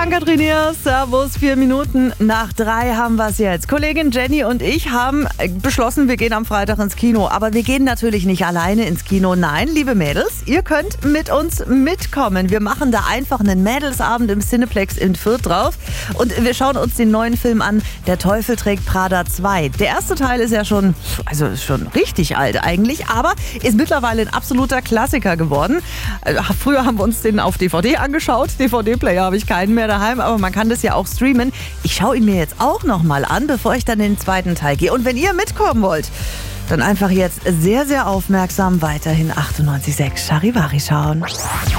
Ann-Kathrin hier, servus, 4 Minuten nach 3 haben wir es jetzt. Kollegin Jenny und ich haben beschlossen, wir gehen am Freitag ins Kino. Aber wir gehen natürlich nicht alleine ins Kino. Nein, liebe Mädels, ihr könnt mit uns mitkommen. Wir machen da einfach einen Mädelsabend im Cineplex in Fürth drauf. Und wir schauen uns den neuen Film an, Der Teufel trägt Prada 2. Der erste Teil ist ja schon richtig alt eigentlich, aber ist mittlerweile ein absoluter Klassiker geworden. Früher haben wir uns den auf DVD angeschaut. DVD-Player habe ich keinen mehr daheim, aber man kann das ja auch streamen. Ich schaue ihn mir jetzt auch nochmal an, bevor ich dann in den zweiten Teil gehe. Und wenn ihr mitkommen wollt, dann einfach jetzt sehr, sehr aufmerksam weiterhin 98.6 Charivari schauen.